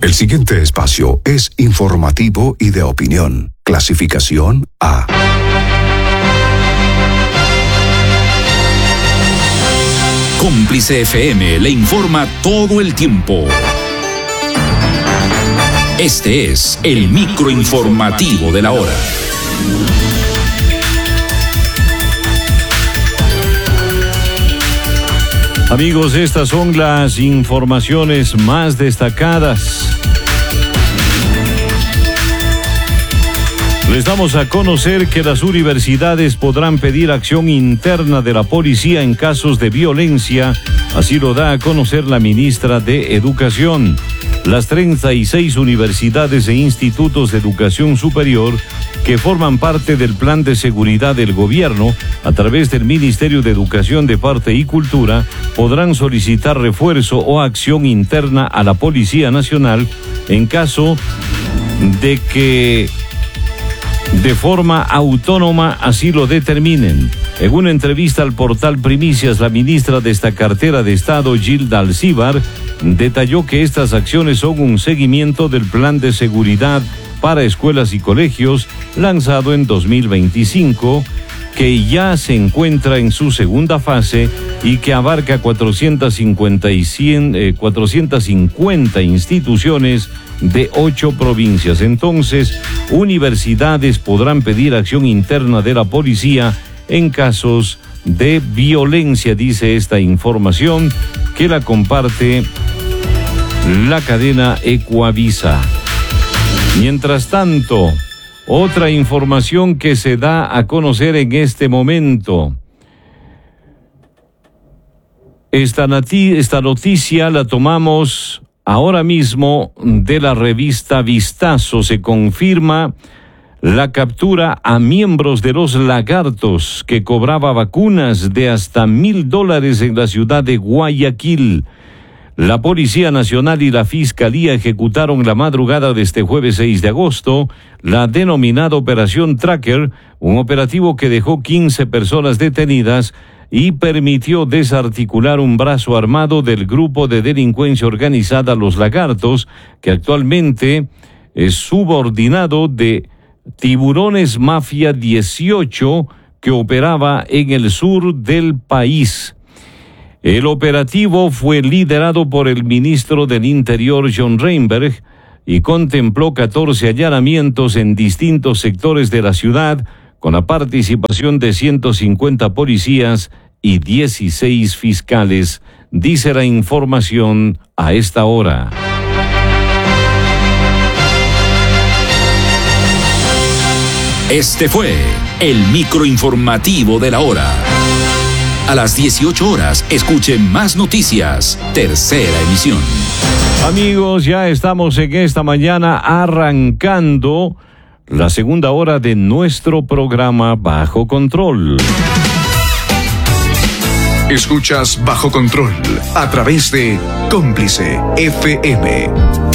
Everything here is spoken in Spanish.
El siguiente espacio es informativo y de opinión. Clasificación A. Cómplice FM le informa todo el tiempo. Este es el microinformativo de la hora. Amigos, estas son las informaciones más destacadas. Les damos a conocer que las universidades podrán pedir acción interna de la policía en casos de violencia. Así lo da a conocer la ministra de Educación. Las 36 universidades e institutos de educación superior que forman parte del Plan de Seguridad del Gobierno, a través del Ministerio de Educación, Deporte y Cultura, podrán solicitar refuerzo o acción interna a la Policía Nacional en caso de que de forma autónoma así lo determinen. En una entrevista al portal Primicias, la ministra de esta cartera de Estado, Gilda Alcíbar, detalló que estas acciones son un seguimiento del Plan de Seguridad para Escuelas y Colegios, lanzado en 2025, que ya se encuentra en su segunda fase y que abarca 450 instituciones de 8 provincias. Entonces, universidades podrán pedir acción interna de la policía en casos de violencia, dice esta información que la comparte la cadena Ecuavisa. Mientras tanto, otra información que se da a conocer en este momento. Esta noticia la tomamos ahora mismo de la revista Vistazo. Se confirma la captura a miembros de los Lagartos, que cobraba vacunas de hasta $1,000 en la ciudad de Guayaquil. La Policía Nacional y la Fiscalía ejecutaron la madrugada de este jueves 6 de agosto la denominada Operación Tracker, un operativo que dejó 15 personas detenidas y permitió desarticular un brazo armado del grupo de delincuencia organizada Los Lagartos, que actualmente es subordinado de Tiburones Mafia 18, que operaba en el sur del país. El operativo fue liderado por el ministro del Interior, John Reinberg, y contempló 14 allanamientos en distintos sectores de la ciudad, con la participación de 150 policías y 16 fiscales, dice la información a esta hora. Este fue el microinformativo de la hora. A las 18 horas, escuchen más noticias. Tercera emisión. Amigos, ya estamos en esta mañana arrancando la segunda hora de nuestro programa Bajo Control. Escuchas Bajo Control a través de Cómplice FM.